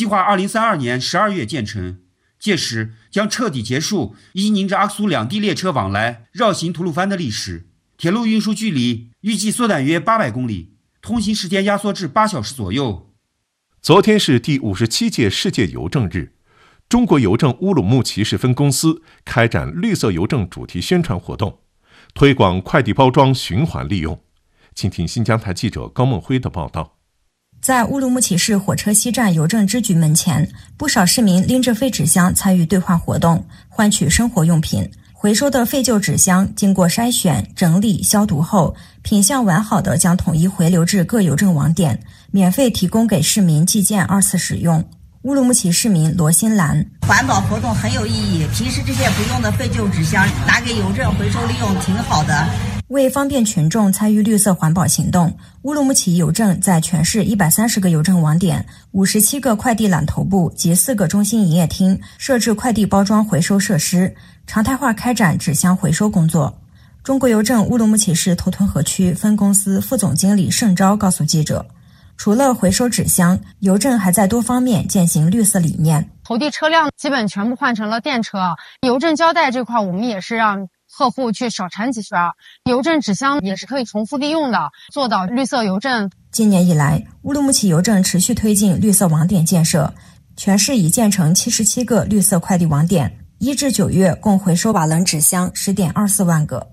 计划2032年12月建成，届时将彻底结束伊宁至阿克苏两地列车往来绕行吐鲁番的历史。铁路运输距离预计缩短约800公里，通行时间压缩至8小时左右。 昨天是第57届世界邮政日，中国邮政乌鲁木齐市分公司开展绿色邮政主题宣传活动，推广快递包装循环利用。请听新疆台记者高梦辉的报道。 在乌鲁木齐市火车西站邮政支局门前，不少市民拎着废纸箱参与兑换活动，换取生活用品。回收的废旧纸箱经过筛选、整理、消毒后，品相完好的将统一回流至各邮政网点，免费提供给市民寄件2次使用。乌鲁木齐市民罗新兰： 环保活动很有意义，平时这些不用的废旧纸箱拿给邮政回收利用，挺好的。 为方便群众参与绿色环保行动，乌鲁木齐邮政在全市130个邮政网点、57个快递揽投部及4个中心营业厅设置快递包装回收设施，常态化开展纸箱回收工作。中国邮政乌鲁木齐市头屯河区分公司副总经理盛昭告诉记者，除了回收纸箱，邮政还在多方面践行绿色理念。 投递车辆基本全部换成了电车，邮政胶带这块我们也是让客户去少缠几圈，邮政纸箱也是可以重复利用的，做到绿色邮政。 今年以来，乌鲁木齐邮政持续推进绿色网点建设，全市已建成77个绿色快递网点，1至9月共回收瓦楞纸箱10.24万个。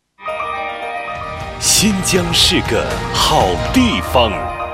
新疆是个好地方。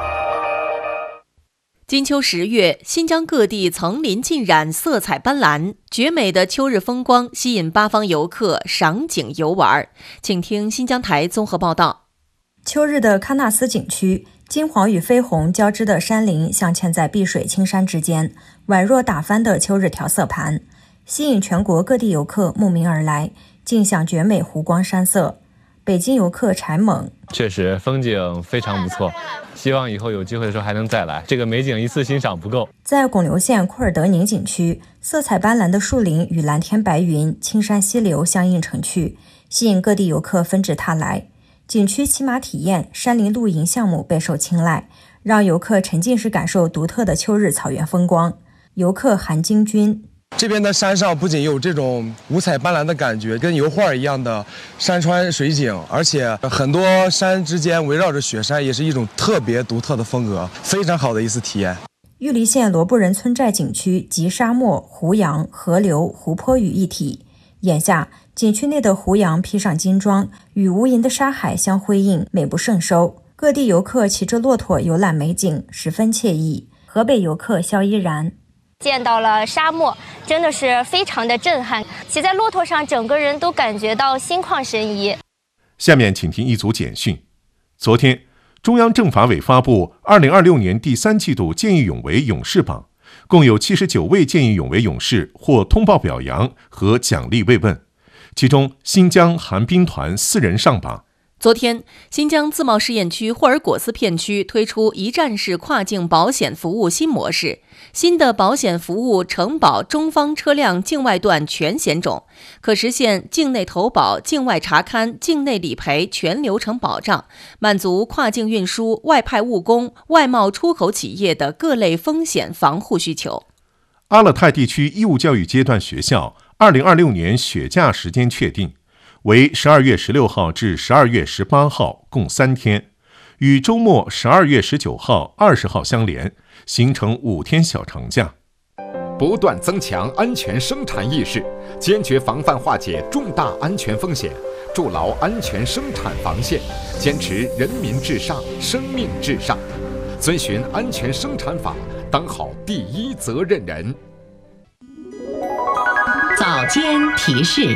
金秋10月，新疆各地层林尽染，色彩斑斓，绝美的秋日风光吸引八方游客赏景游玩。请听新疆台综合报道。 秋日的喀纳斯景区，金黄与绯红交织的山林镶嵌在碧水青山之间，宛若打翻的秋日调色盘，吸引全国各地游客慕名而来，尽享绝美湖光山色。北京游客柴猛： 确实风景非常不错，希望以后有机会的时候还能再来，这个美景一次欣赏不够。 在巩留县库尔德宁景区，色彩斑斓的树林与蓝天白云、青山溪流相映成趣，吸引各地游客纷至沓来。景区骑马体验、山林露营项目备受青睐，让游客沉浸式感受独特的秋日草原风光。游客韩京军： 这边的山上不仅有这种五彩斑斓的感觉，跟油画一样的山川水景，而且很多山之间围绕着雪山，也是一种特别独特的风格，非常好的一次体验。 玉梨县罗布人村寨景区集沙漠、湖洋、河流、湖泊于一体，眼下景区内的湖洋披上金装，与无垠的沙海相辉映，美不胜收。各地游客骑着骆驼游览美景，十分惬意。河北游客肖依然： 见到了沙漠，真的是非常的震撼。骑在骆驼上，整个人都感觉到心旷神怡。 下面请听一组简讯。昨天，中央政法委发布2026年第3季度见义勇为勇士榜，共有79位见义勇为勇士获通报表扬和奖励慰问，其中新疆寒冰团4人上榜。 昨天，新疆自贸试验区霍尔果斯片区推出一站式跨境保险服务新模式，新的保险服务承保中方车辆境外段全险种，可实现境内投保、境外查勘、境内理赔全流程保障，满足跨境运输、外派务工、外贸出口企业的各类风险防护需求。 阿勒泰地区义务教育阶段学校2026年雪假时间确定为12月16号至12月18号，共3天，与周末12月19号、20号相连，形成5天小长假。 不断增强安全生产意识，坚决防范化解重大安全风险，筑牢安全生产防线，坚持人民至上、生命至上，遵循安全生产法，当好第一责任人。 早间提示。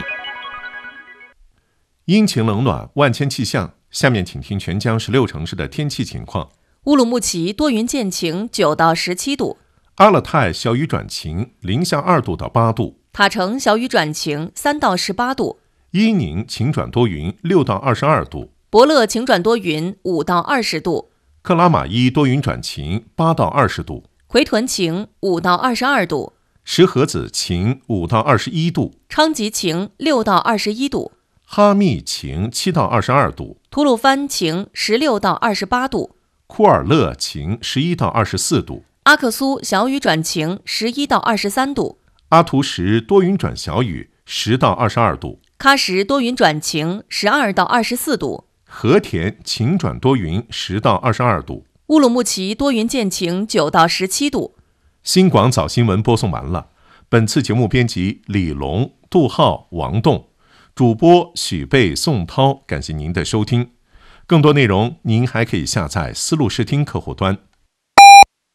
阴晴冷暖，万千气象。下面请听全疆16城市的天气情况。 乌鲁木齐多云见晴，9到17度； 阿勒泰小雨转晴，零下2度到8度； 塔城小雨转晴，3到18度； 伊宁晴转多云，6到22度； 博乐晴转多云，5到20度； 克拉玛依多云转晴，8到20度； 奎屯晴，5到22度； 石河子晴，5到21度； 昌吉晴，6到21度； 哈密晴7到22度； 吐鲁番晴16到28度； 库尔勒晴11到24度； 阿克苏小雨转晴11到23度， 阿图什多云转小雨10到22度， 喀什多云转晴12到24度， 和田晴转多云10到22度， 乌鲁木齐多云见晴9到17度。 新广早新闻播送完了。本次节目编辑李龙、杜浩、王栋，主播许贝、宋涛，感谢您的收听。更多内容您还可以下载思路视听客户端。